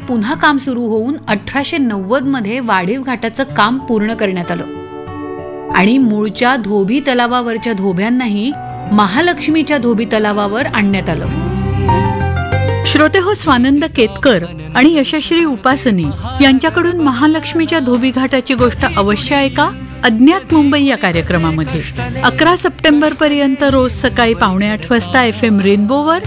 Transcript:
पुन्हा काम सुरू होऊन 1890 मध्ये वाढीव घाटाचं काम पूर्ण करण्यात आलं आणि मूळच्या धोबी तलावावरच्या धोब्यांनाही महालक्ष्मीच्या धोबी तलावावर आणण्यात आलं. श्रोते हो, स्वानंद केतकर आणि यशश्री उपासनी यांच्याकडून महालक्ष्मीच्या धोबी घाटाची गोष्ट अवश्य ऐका अज्ञात मुंबई या कार्यक्रमामध्ये. 11 सप्टेंबर पर्यंत रोज सकाळी 7:45 वाजता FM रेनबोवर